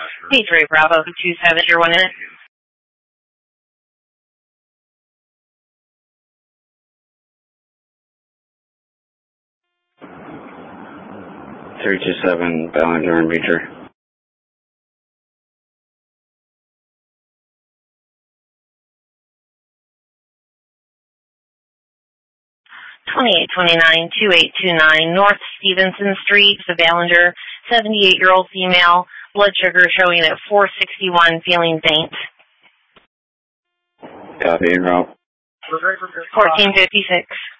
Detroit Bravo 27, your 1 minute. 327 Ballinger and Beecher. 2829-2829 North Stevenson Street, the Ballinger, 78-year-old female, blood sugar showing at 461, feeling faint. Copy, en route. 1456.